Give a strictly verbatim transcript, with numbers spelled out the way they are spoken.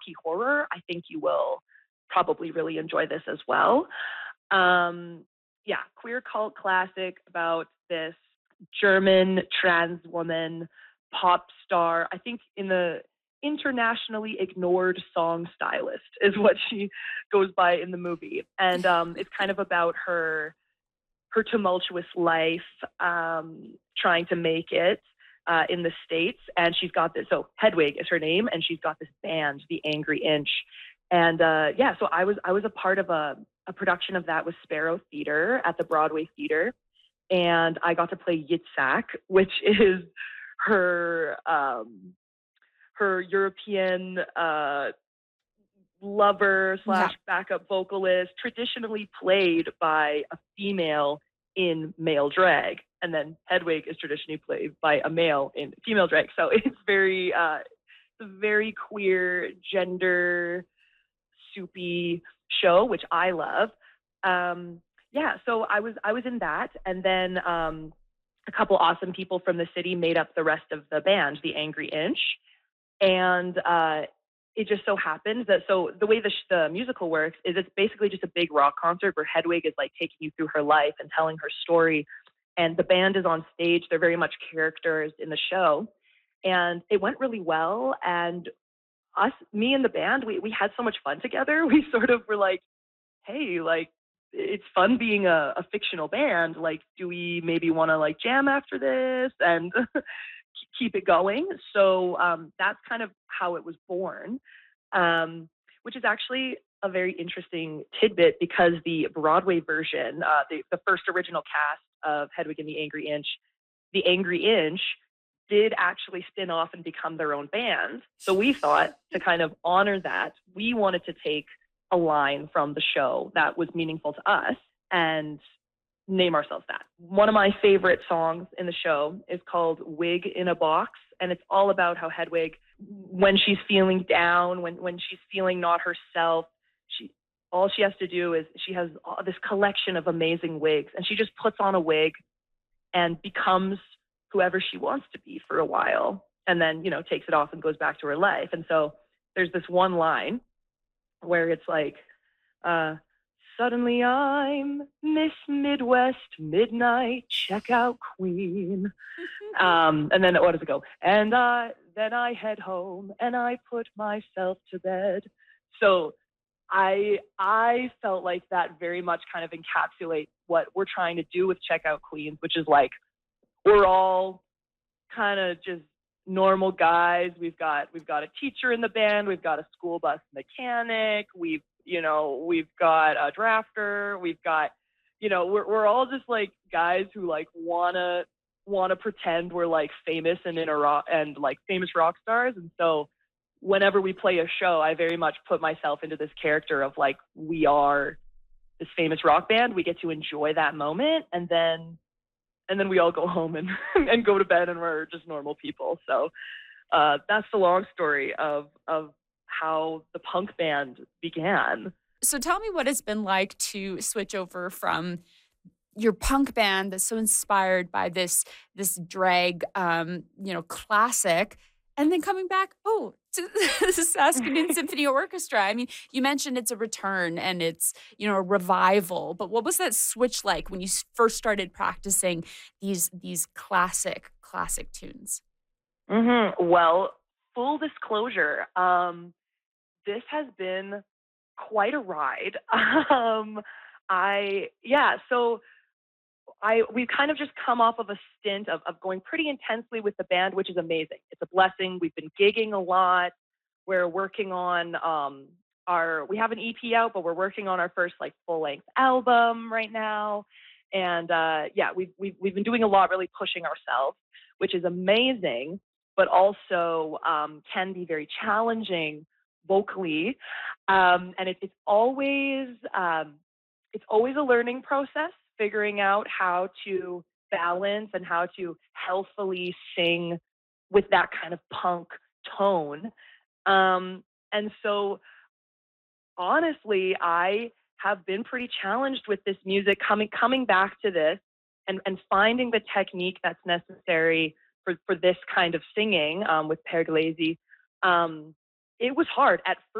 spooky horror, I think you will probably really enjoy this as well. Um, yeah, queer cult classic about this German trans woman pop star. I think in the internationally ignored song stylist is what she goes by in the movie, and um, it's kind of about her her tumultuous life, um, trying to make it uh, in the States. And she's got this, so Hedwig is her name, and she's got this band, the Angry Inch. And uh, yeah, so I was I was a part of a, a production of that with Sparrow Theater at the Broadway Theater, and I got to play Yitzhak, which is her um, her European uh, lover Yeah. slash backup vocalist, traditionally played by a female in male drag, and then Hedwig is traditionally played by a male in female drag. So it's very uh, it's a very queer, gender soupy show, which I love. Um, yeah, so I was I was in that, and then um, a couple awesome people from the city made up the rest of the band, the Angry Inch, and uh, it just so happens that so the way the, sh- the musical works is it's basically just a big rock concert where Hedwig is like taking you through her life and telling her story, and the band is on stage. They're very much characters in the show, and it went really well. And us, me and the band, we we had so much fun together. We sort of were like, hey, like it's fun being a, a fictional band. Like, do we maybe want to like jam after this and keep it going? So um, that's kind of how it was born, um, which is actually a very interesting tidbit because the Broadway version, uh, the, the first original cast of Hedwig and the Angry Inch, the Angry Inch did actually spin off and become their own band. So we thought to kind of honor that, we wanted to take a line from the show that was meaningful to us and name ourselves that. One of my favorite songs in the show is called Wig in a Box, and it's all about how Hedwig, when she's feeling down, when when she's feeling not herself, she all she has to do is she has this collection of amazing wigs, and she just puts on a wig and becomes whoever she wants to be for a while, and then, you know, takes it off and goes back to her life. And so there's this one line where it's like, uh, suddenly I'm Miss Midwest Midnight Checkout Queen. Um, and then what does it go? And I, then I head home and I put myself to bed. So I I felt like that very much kind of encapsulates what we're trying to do with Checkout Queens, which is like we're all kind of just normal guys. We've got we've got a teacher in the band, we've got a school bus mechanic, we've you know we've got a drafter, we've got you know we're we're all just like guys who like wanna wanna pretend we're like famous and in a rock and like famous rock stars. And so whenever we play a show, I very much put myself into this character of like we are this famous rock band. We get to enjoy that moment, and then and then we all go home and and go to bed, and we're just normal people. So uh, that's the long story of of how the punk band began. So tell me what it's been like to switch over from your punk band that's so inspired by this this drag, um, you know, classic, and then coming back, oh, to the Saskatoon Symphony Orchestra. I mean, you mentioned it's a return and it's, you know, a revival, but what was that switch like when you s- first started practicing these these classic classic tunes? hmm Well, full disclosure, um, this has been quite a ride. um, I yeah, so I we've kind of just come off of a stint of, of going pretty intensely with the band, which is amazing. It's a blessing. We've been gigging a lot. We're working on um, our we have an E P out, but we're working on our first like full length album right now. And uh, yeah, we've, we've we've been doing a lot, really pushing ourselves, which is amazing, but also um, can be very challenging vocally. Um, and it, it's always um, it's always a learning process, figuring out how to balance and how to healthfully sing with that kind of punk tone. Um, and so, honestly, I have been pretty challenged with this music coming coming back to this and, and finding the technique that's necessary for, for this kind of singing um, with Pergolesi. Um, it was hard at first.